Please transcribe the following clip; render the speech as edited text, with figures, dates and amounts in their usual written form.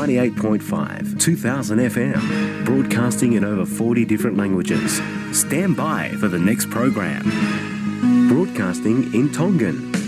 98.5, 2000 FM, broadcasting in over 40 different languages. Stand by for the next program. Broadcasting in Tongan.